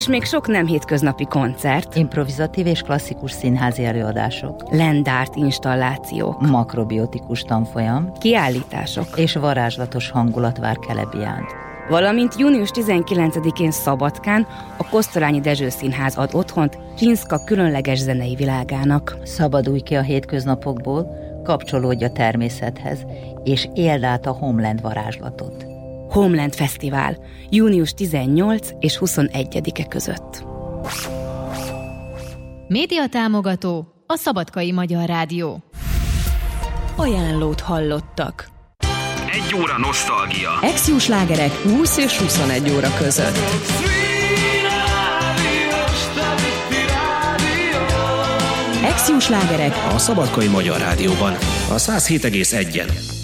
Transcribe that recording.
És még sok nem hétköznapi koncert, improvizatív és klasszikus színházi előadások, lendárt installációk, makrobiotikus tanfolyam, kiállítások és varázslatos hangulat vár Kelebián. Valamint június 19-én Szabadkán a Kosztolányi Dezső Színház ad otthont Csinszka különleges zenei világának. Szabadulj ki a hétköznapokból, kapcsolódj a természethez, és éld át a Homeland varázslatot. Homeland Fesztivál, június 18 és 21-e között. Média támogató a Szabadkai Magyar Rádió. Ajánlót hallottak. 1 óra nosztalgia. Ex-jó slágerek 20 és 21 óra között. Ex-jó slágerek a Szabadkai Magyar Rádióban a 107,1-en.